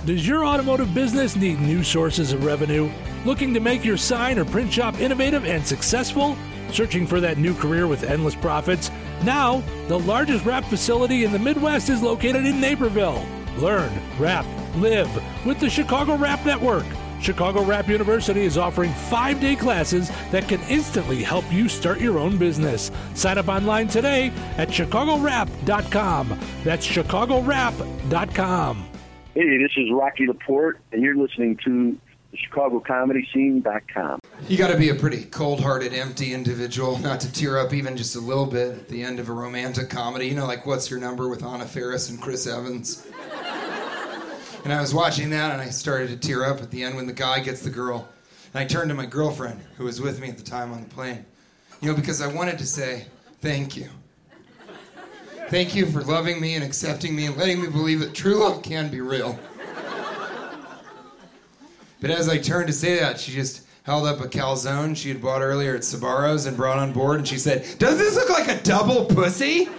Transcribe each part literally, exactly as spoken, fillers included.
Does your automotive business need new sources of revenue? Looking to make your sign or print shop innovative and successful? Searching for that new career with endless profits? Now, the largest wrap facility in the Midwest is located in Naperville. Learn, wrap, live with the Chicago Wrap Network. Chicago Wrap University is offering five-day classes that can instantly help you start your own business. Sign up online today at chicago wrap dot com. That's chicago wrap dot com. Hey, this is Rocky Laporte, and you're listening to the Chicago Comedy Scene dot com. You got to be a pretty cold-hearted, empty individual not to tear up even just a little bit at the end of a romantic comedy. You know, like What's Your Number with Anna Faris and Chris Evans. And I was watching that, and I started to tear up at the end when the guy gets the girl. And I turned to my girlfriend, who was with me at the time on the plane. You know, because I wanted to say, thank you. Thank you for loving me and accepting me and letting me believe that true love can be real. But as I turned to say that, she just held up a calzone she had bought earlier at Sbarro's and brought on board, and she said, "Does this look like a double pussy?"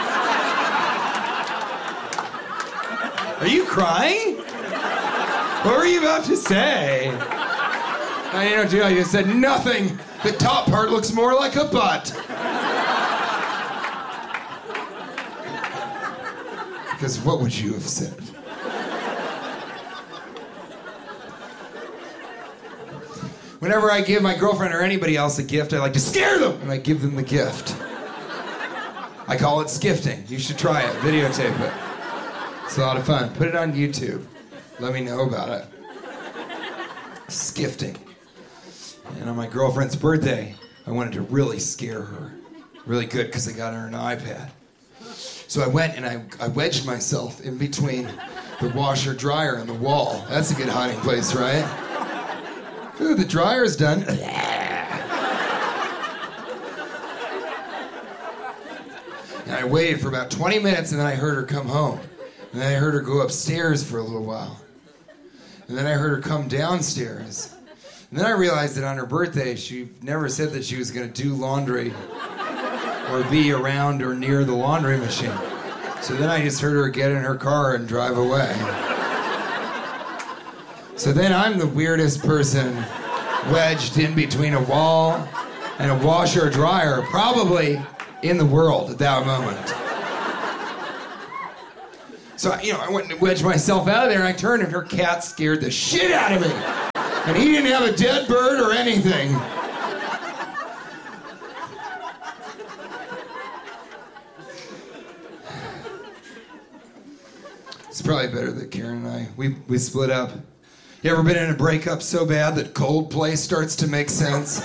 Are you crying? What were you about to say? I didn't know what to do. I just said nothing. The top part looks more like a butt. Because what would you have said? Whenever I give my girlfriend or anybody else a gift, I like to scare them, and I give them the gift. I call it skifting. You should try it. Videotape it. It's a lot of fun. Put it on YouTube. Let me know about it. Skifting. And on my girlfriend's birthday, I wanted to really scare her. Really good, because I got her an iPad. So I went and I, I wedged myself in between the washer dryer and the wall. That's a good hiding place, right? Ooh, the dryer's done. And I waited for about twenty minutes, and then I heard her come home. And then I heard her go upstairs for a little while. And then I heard her come downstairs. And then I realized that on her birthday, she never said that she was going to do laundry or be around or near the laundry machine. So then I just heard her get in her car and drive away. So then I'm the weirdest person wedged in between a wall and a washer or dryer, probably in the world at that moment. So, you know, I went and wedged myself out of there, and I turned, and her cat scared the shit out of me. And he didn't have a dead bird or anything. It's probably better that Karen and I, we, we split up. You ever been in a breakup so bad that Coldplay starts to make sense?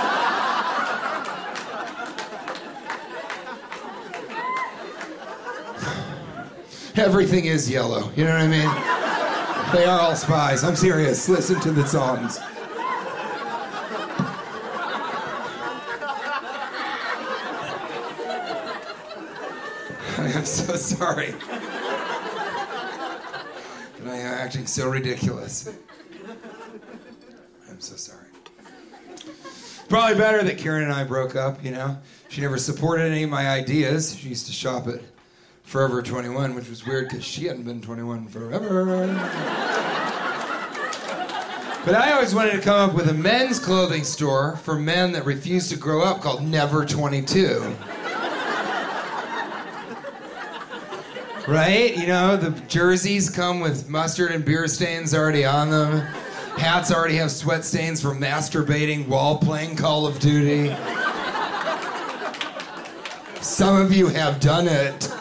Everything is yellow, you know what I mean? They are all spies. I'm serious. Listen to the songs. I am so sorry. And I am acting so ridiculous. I'm so sorry. Probably better that Karen and I broke up, you know? She never supported any of my ideas. She used to shop at Forever twenty-one, which was weird because she hadn't been twenty-one forever. But I always wanted to come up with a men's clothing store for men that refuse to grow up called Never twenty-two. Right? You know, the jerseys come with mustard and beer stains already on them. Hats already have sweat stains from masturbating while playing Call of Duty. Some of you have done it.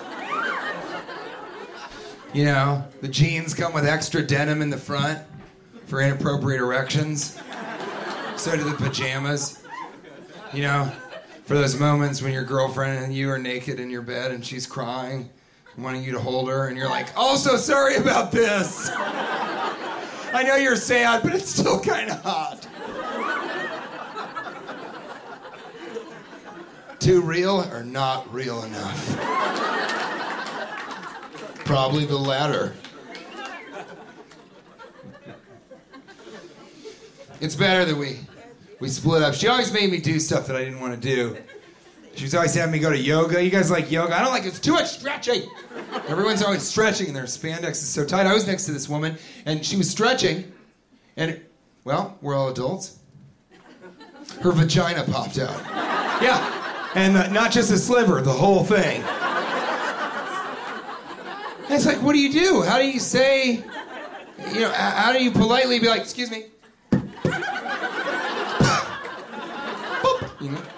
You know, the jeans come with extra denim in the front for inappropriate erections. So do the pajamas. You know, for those moments when your girlfriend and you are naked in your bed and she's crying, wanting you to hold her, and you're like, "Oh, so sorry about this. I know you're sad, but it's still kind of hot." Too real or not real enough? Probably the latter. It's better that we we split up. She always made me do stuff that I didn't want to do. She was always having me go to yoga. You guys like yoga? I don't like it. It's too much stretching. Everyone's always stretching, and their spandex is so tight. I was next to this woman, and she was stretching, and, well, we're all adults. Her vagina popped out. Yeah, and uh, not just a sliver, the whole thing. And it's like, what do you do? How do you say, you know, how do you politely be like, excuse me? You know?